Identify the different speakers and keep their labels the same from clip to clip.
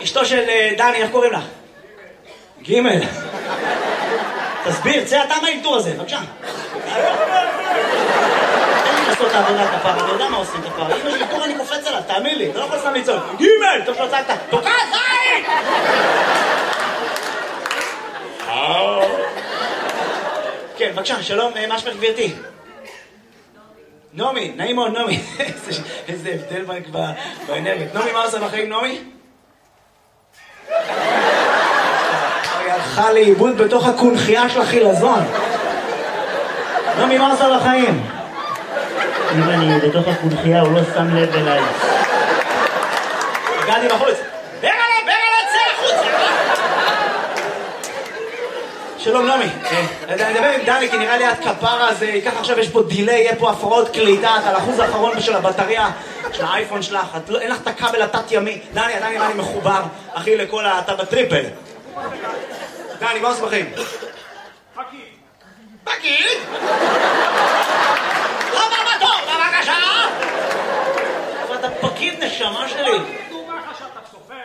Speaker 1: אשתו של דני, איך קוראים לך? גימל. תסביר, צא אתה מהאלתור הזה, בבקשה. תן לי לעשות את העבודה כפר, אני יודע מה עושים כפר. אם יש אלתור אני קופץ עליו, תאמין לי, אתה לא יכול סתם לצעוק. גימל! טוב שלא צעקת, תוקע זין! כן, בבקשה, שלום, מה שמך גבירתי? נעמי, נעים מאוד, נעמי. איזה הבדל באנרגיות. נעמי, מה עושה בחיים, נעמי? היא הלכה לאיבוד בתוך הקונחייה של החילזון. נעמי, מה עושה בחיים?
Speaker 2: אם אני בתוך הקונחייה, הוא לא שם לב אליי.
Speaker 1: הגעתי בחוץ. ברגע, צא החוצה! שלום נעמי, אני אדבר עם דני כי נראה לי את כפרה הזה, ככה עכשיו יש פה דילי, יהיה פה הפרעות קליטה, אתה על האחוז האחרון של הבטריה של האייפון שלך, אין לך את הכבל התת ימי. דני, עדיין נראה לי מחובר, אחי, לכל אתה בטריפל. דני, מה עושה בחיים? פקיד? חבר בתור, בבקשה! אבל אתה פקיד נשמה שלי.
Speaker 3: מה חשבת, סופר?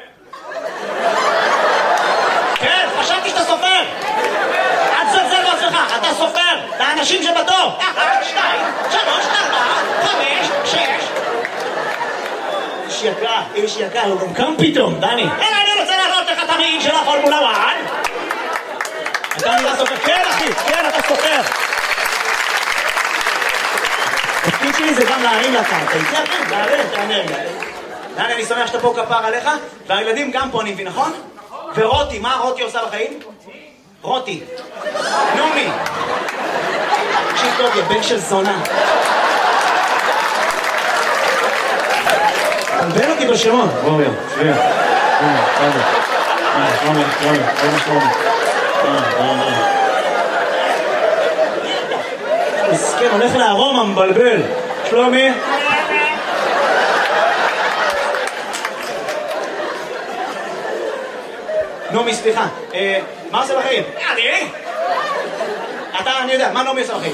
Speaker 1: כן, חשבתי שאתה סופר! אל תזלזל בעצמך, אתה סופר! לאנשים שבתור! 1, 2, 3, 4, 5, 6. איש יקר, הוא גם קם פתאום, דני. אני רוצה להראות לך את המעיל של הפורמולה 1. אתה נראה סופר? כן אחי, כן אתה סופר. התפקיד שלי זה גם להרים לקרקע, איתי אחי, להרים את האנרגיה. דני, אני שמח שאתה פה כפר עליך, והילדים גם פה אני מבין, נכון? ורותי, מה רותי עושה בחיים? רותי. נעמי. תקשיב טוב, יא בן של זונה. תלבן אותי בשמות.
Speaker 2: בואו, שביע. שלומי.
Speaker 1: מסכן, הולך לארומה, מבלבל. שלומי. נעמי, סליחה, מה עושה בחיים? אני? אני יודע, מה נעמי עושה בחיים?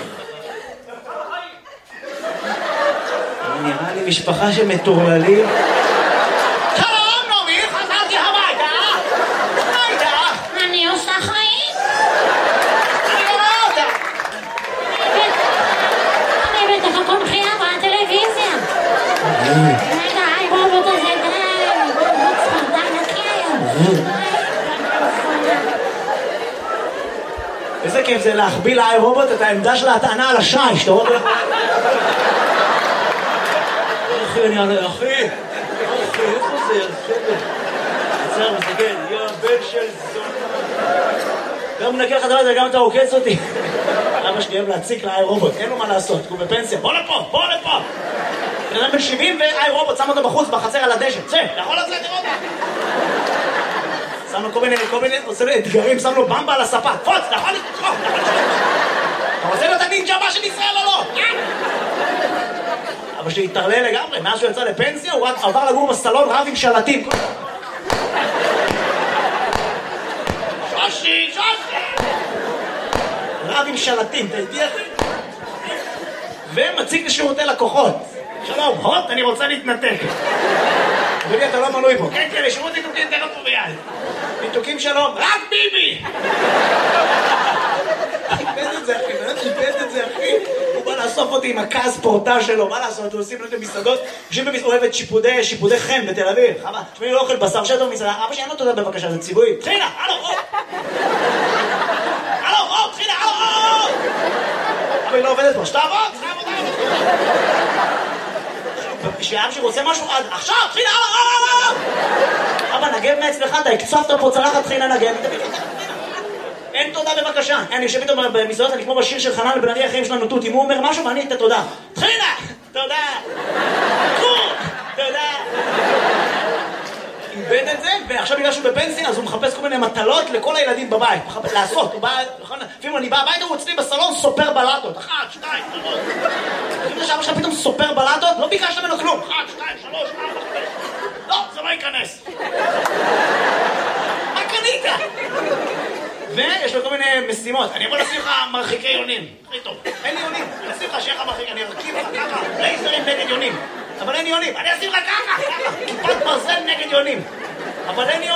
Speaker 1: נראה לי משפחה של מטורללים. שלום, נעמי, חזרתי הביתה. מה איתך?
Speaker 4: אני עושה חיים.
Speaker 1: אני לא רואה אותה.
Speaker 4: אני בתוך הקונחייה בטלוויזיה. רגע, הרובוט הזה די, הרובוט די נקי היום.
Speaker 1: איזה כיף זה להחביא לאי רובוט את העמדה של ההטענה על השיש, אתה רואה? אחי, איפה זה? עצר, מסתכל, יא בן של זונה. גם מנקה לך דבר הזה, גם אתה עוקץ אותי. אבא שלי אוהב להציק לאי רובוט, אין לו מה לעשות, הוא בפנסיה. בוא לפה! בן אדם בן 70 ואי רובוט, שם אותו בחוץ, בחצר על הדשא. צא, יכול לצאת לראות? שמנו כל מיני, עושה לו אתגרים, שמנו במבה על הספה. פוץ, נכון לתקוף, אתה רוצה להיות הנינג'ה הבא של ישראל או לא? אבא שלי התערלל לגמרי, מאז שהוא יצא לפנסיה, הוא רק עבר לגור בסלון רב עם שלטים. שושי! רב עם שלטים, אתה איתי אחי? ומציג לשירותי לקוחות. שלום, הוט, אני רוצה להתנתק. אדוני, אתה לא מנוי פה. כן, לשירות ניתוקים תכף פה ביד. ניתוקים שלום, רק ביבי! איבד את זה, אחי. הוא בא לאסוף אותי עם הכעס פורטה שלו, מה לעשות? הוא עושים לו את המסעדות. יושבים במסעדת שיפודי חן בתל אביב. חבל, תשמעי, לא אוכל בשר שטוב מסעדה. אבא שאין לו תודה בבקשה, זה ציווי. תחילה, הלו, תחילה, אבל היא לא עובדת פה, שתעבוד. שאב שרוצה משהו עד עכשיו, תחילה, אבא, נגב מעצמך, אתה הקצפת פה צלחת, תחילה נגב. אין תודה בבקשה. אני יושב איתו במסעדות, אני כמו בשיר של חנן לבן ארי, החיים שלנו תות, אם הוא אומר משהו ואני את התודה. תחילה, תודה. תודה. איבד את זה, ועכשיו בגלל שהוא בפנסיה, אז הוא מחפש כל מיני מטלות לכל הילדים בבית. לעשות, הוא בא, לפעמים אני בא הביתה, הוא אצלי בסלון סופר בלטות. 1, 2, 3. לפעמים עכשיו עכשיו פתאום סופר בלטות, לא ביקשת ממנו כלום. 1, 2, 3, 4, 5. לא, זה לא ייכנס. מה קנית? ויש לו כל מיני משימות. אני יכול לשים לך מרחיקי יונים. הכי טוב. אין לי יונים. אני אשים לך שיהיה לך מרחיק, אני ארכיב לך ככה. לייזרים נגד יונים. אבל אין יונים. אני אשים לך ככה. כיפת ברזל נגד יונים. אבל אין יונים.